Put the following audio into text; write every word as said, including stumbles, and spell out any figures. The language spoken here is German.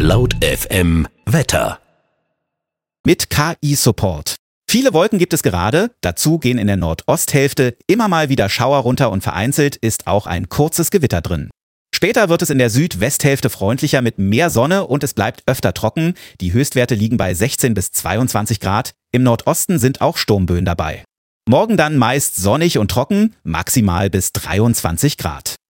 Laut F M Wetter. Mit K I-Support. Viele Wolken gibt es gerade, dazu gehen in der Nordosthälfte immer mal wieder Schauer runter und vereinzelt ist auch ein kurzes Gewitter drin. Später wird es in der Südwesthälfte freundlicher mit mehr Sonne und es bleibt öfter trocken. Die Höchstwerte liegen bei sechzehn bis zweiundzwanzig Grad. Im Nordosten sind auch Sturmböen dabei. Morgen dann meist sonnig und trocken, maximal bis dreiundzwanzig Grad.